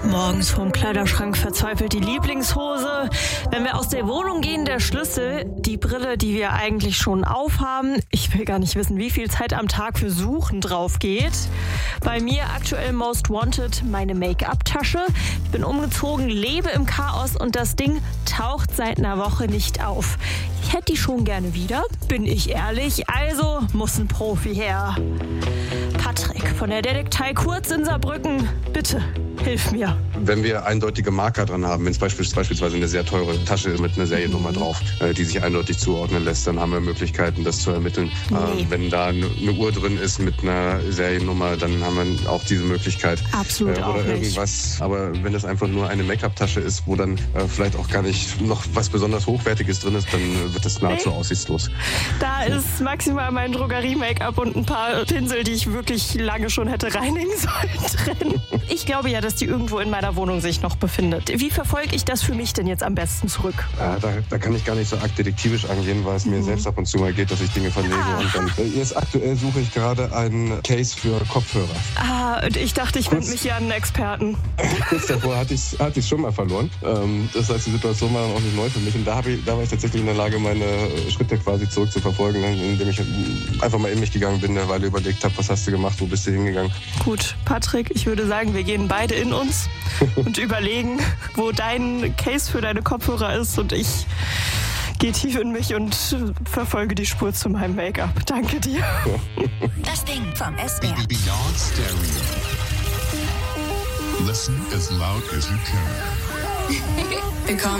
Morgens vorm Kleiderschrank verzweifelt die Lieblingshose. Wenn wir aus der Wohnung gehen, der Schlüssel, die Brille, die wir eigentlich schon aufhaben. Ich will gar nicht wissen, wie viel Zeit am Tag für Suchen drauf geht. Bei mir aktuell Most Wanted meine Make-up-Tasche. Ich bin umgezogen, lebe im Chaos und das Ding taucht seit einer Woche nicht auf. Ich hätte die schon gerne wieder, bin ich ehrlich. Also muss ein Profi her. Patrick von der Detektei Kurz in Saarbrücken, bitte. Hilf mir. Wenn wir eindeutige Marker dran haben, wenn es beispielsweise eine sehr teure Tasche ist mit einer Seriennummer drauf, die sich eindeutig zuordnen lässt, dann haben wir Möglichkeiten, das zu ermitteln. Wenn da eine Uhr drin ist mit einer Seriennummer, dann haben wir auch diese Möglichkeit. Absolut auch oder nicht. Irgendwas. Aber wenn es einfach nur eine Make-up-Tasche ist, wo dann vielleicht auch gar nicht noch was besonders Hochwertiges drin ist, dann wird das nahezu aussichtslos. Da ist maximal mein Drogerie-Make-up und ein paar Pinsel, die ich wirklich lange schon hätte reinigen sollen, drin. Ich glaube ja, dass die irgendwo in meiner Wohnung sich noch befindet. Wie verfolge ich das für mich denn jetzt am besten zurück? Da kann ich gar nicht so arg detektivisch angehen, weil es mir selbst ab und zu mal geht, dass ich Dinge verlege. Und dann, jetzt aktuell suche ich gerade einen Case für Kopfhörer. Und ich dachte, ich wende mich hier an einen Experten. Kurz davor hatte ich schon mal verloren. Das heißt, die Situation war dann auch nicht neu für mich. Und da war ich tatsächlich in der Lage, meine Schritte quasi zurückzuverfolgen, indem ich einfach mal in mich gegangen bin, eine Weile überlegt habe, was hast du gemacht, wo bist du hingegangen. Gut, Patrick, ich würde sagen, wir gehen beide in uns und überlegen, wo dein Case für deine Kopfhörer ist und ich gehe tief in mich und verfolge die Spur zu meinem Make-up. Danke dir. Das Ding vom SWR. Beyond Stereo. Listen as loud as you can. Willkommen